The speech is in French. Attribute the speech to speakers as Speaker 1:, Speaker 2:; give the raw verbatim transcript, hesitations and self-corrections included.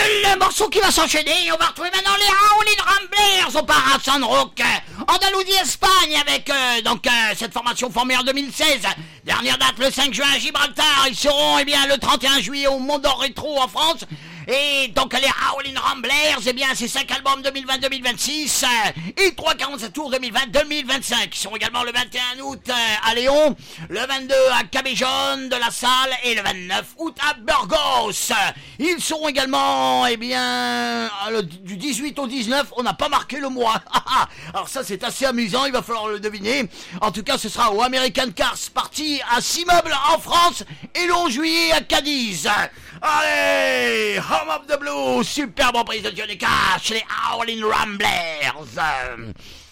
Speaker 1: le morceau qui va s'enchaîner, on va retrouver maintenant les Howlin' Ramblers au Parasan Rock, Andalousie, Espagne, avec euh, donc euh, cette formation formée en deux mille seize. Dernière date le cinq juin à Gibraltar. Ils seront eh bien le trente et un juillet au Mondor Rétro en France. Et donc les Howlin' Ramblers, eh bien c'est cinq albums deux mille vingt deux mille vingt-six et trois quarante-sept tours deux mille vingt deux mille vingt-cinq. Ils seront également le vingt et un août à Léon, le vingt-deux à Cabéjonne de la Salle et le vingt-neuf août à Burgos. Ils seront également eh bien le, du dix-huit au dix-neuf, on n'a pas marqué le mois. Alors ça c'est assez amusant, il va falloir le deviner. En tout cas ce sera au American Cars Party à Simeuble en France et le onze juillet à Cadiz. Allez, Home of the Blues, superbe reprise de Johnny Cash, les Howlin' Ramblers.